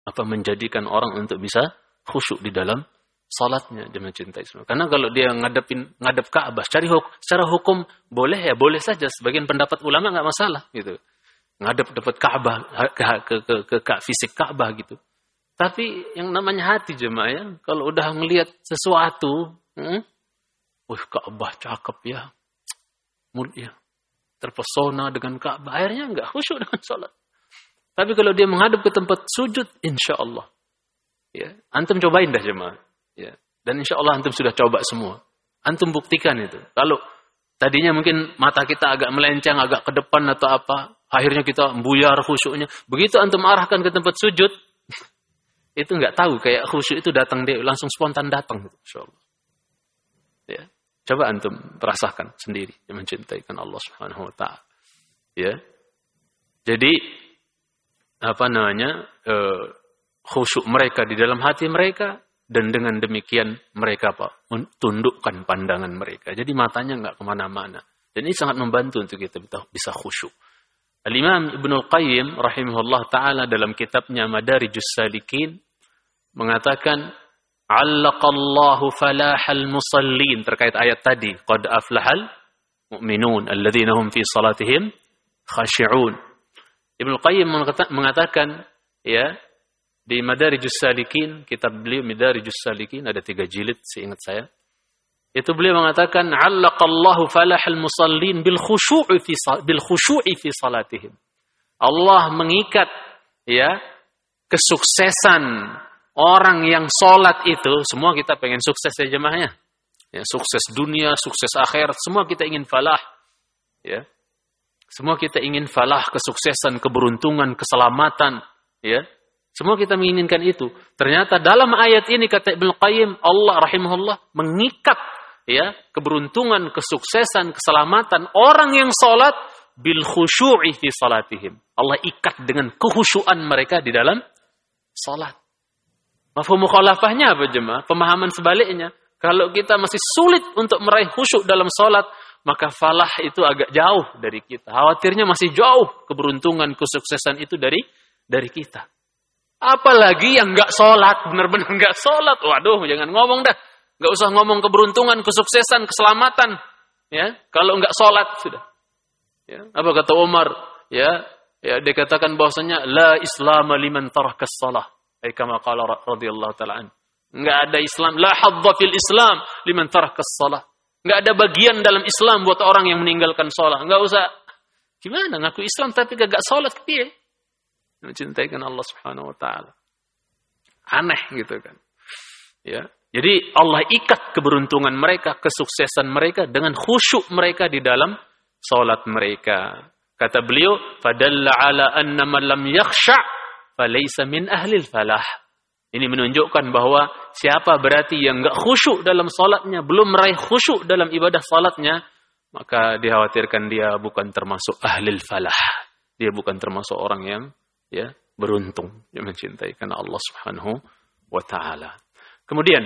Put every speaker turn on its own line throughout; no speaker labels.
menjadikan orang untuk bisa khusyuk di dalam salatnya, jemaah cintai Islam. Karena kalau dia ngadep Ka'bah, secara hukum boleh ya, boleh saja. Sebagian pendapat ulama nggak masalah gitu. Ngadep dapat Ka'bah ke fisik Ka'bah gitu. Tapi yang namanya hati jemaah ya, kalau udah ngelihat sesuatu, Ka'bah cakep ya, mulia, terpesona dengan Ka'bah, akhirnya nggak khusyuk dengan salat. Tapi kalau dia menghadap ke tempat sujud, insya Allah, ya, antum cobain dah jemaah, ya, dan insya Allah antum sudah coba semua. Antum buktikan itu. Kalau tadinya mungkin mata kita agak melenceng, agak ke depan atau apa, akhirnya kita buyar khusyuknya. Begitu antum arahkan ke tempat sujud, itu nggak tahu kayak khusyuk itu datang dia langsung spontan datang, insya Allah. Ya, coba antum rasakan sendiri, mencintaikan Allah Subhanahu Wa Taala. Ya, jadi khusyuk mereka di dalam hati mereka, dan dengan demikian mereka tundukkan pandangan mereka. Jadi matanya nggak kemana-mana. Dan ini sangat membantu untuk kita bisa khusyuk. Al-Imam Ibnul Qayyim rahimahullah ta'ala dalam kitabnya Madarijus Salikin mengatakan, Allaqallahu falahal musallin, terkait ayat tadi, Qad aflahal mu'minun alladzina hum fi salatihim khashi'un. Ibnul Qayyim mengatakan, ya, di Madarijus Salikin, kitab beliau Madarijus Salikin, ada 3 jilid seingat saya. Itu beliau mengatakan, Allaqallahu falahal musallin bil khushu'i fi salatihim. Allah mengikat, ya, kesuksesan orang yang salat itu, semua kita pengen sukses ya jemaahnya. Ya, sukses dunia, sukses akhirat, semua kita ingin falah. Ya. Semua kita ingin falah, kesuksesan, keberuntungan, keselamatan, ya. Semua kita menginginkan itu. Ternyata dalam ayat ini kata Ibnu Qayyim, Allah rahimahullah mengikat, ya, keberuntungan, kesuksesan, keselamatan orang yang salat bil khusyu'i fi salatihim. Allah ikat dengan kehusyuan mereka di dalam salat. Mafhum mukhalafahnya apa jemaah? Pemahaman sebaliknya. Kalau kita masih sulit untuk meraih khusyuk dalam salat, maka falah itu agak jauh dari kita. Khawatirnya masih jauh keberuntungan, kesuksesan itu dari kita. Apalagi yang nggak sholat, benar-benar nggak sholat. Waduh, jangan ngomong dah. Nggak usah ngomong keberuntungan, kesuksesan, keselamatan. Ya, kalau nggak sholat sudah. Ya, apa kata Umar? Ya, dikatakan bahwasanya la Islam liman tarakas shalah. Kama qala radhiyallahu ta'ala an. Nggak ada Islam, la hadza fil Islam liman tarakas shalah. Nggak ada bagian dalam Islam buat orang yang meninggalkan sholat. Nggak usah. Gimana ngaku Islam tapi gak sholat ke dia? Mencintaikan Allah Subhanahu Wa Taala. Aneh gitu kan. Ya. Jadi Allah ikat keberuntungan mereka, kesuksesan mereka dengan khusyuk mereka di dalam salat mereka. Kata beliau, fadalla ala anna man lam yakhsha' falaysa min ahlil falah. Ini menunjukkan bahwa siapa berarti yang enggak khusyuk dalam salatnya, belum meraih khusyuk dalam ibadah salatnya, maka dikhawatirkan dia bukan termasuk ahlil falah. Dia bukan termasuk orang yang, ya, beruntung, yang mencintai karena Allah Subhanahu wa Ta'ala. Kemudian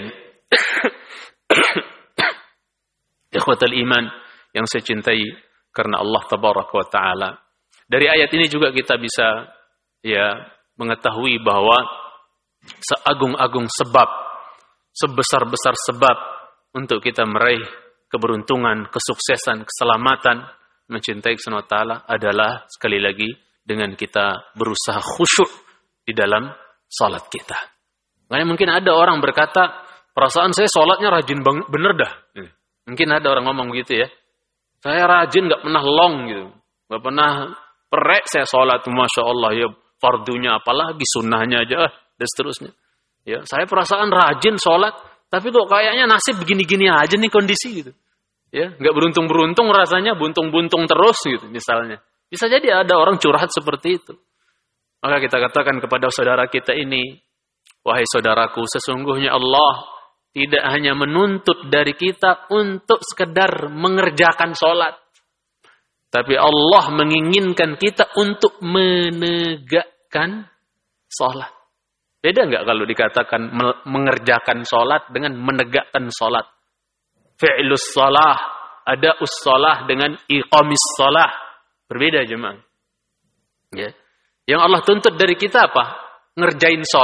ikhwatal iman yang saya cintai karena Allah Tabaraka wa Ta'ala, dari ayat ini juga kita bisa, ya, mengetahui bahwa seagung-agung sebab, sebesar-besar sebab untuk kita meraih keberuntungan, kesuksesan, keselamatan, mencintai Allah Ta'ala adalah sekali lagi dengan kita berusaha khusyuk di dalam salat kita. Makanya mungkin ada orang berkata, perasaan saya salatnya rajin bener dah. Mungkin ada orang ngomong gitu ya. Saya rajin, gak pernah long gitu. Gak pernah perek saya salat. Masya Allah ya, fardunya apalagi, sunnahnya aja, dan seterusnya. Ya, saya perasaan rajin salat, tapi kok kayaknya nasib begini-gini aja nih kondisi gitu. Ya, gak beruntung-beruntung rasanya, buntung-buntung terus gitu misalnya. Bisa jadi ada orang curhat seperti itu. Maka kita katakan kepada saudara kita ini, wahai saudaraku, sesungguhnya Allah tidak hanya menuntut dari kita untuk sekedar mengerjakan sholat. Tapi Allah menginginkan kita untuk menegakkan sholat. Beda nggak kalau dikatakan mengerjakan sholat dengan menegakkan sholat? Fi'lus sholah, ada'us sholah dengan iqamis sholah. Berbeda jemaah. Ya. Yang Allah tuntut dari kita apa? Ngerjain sholat.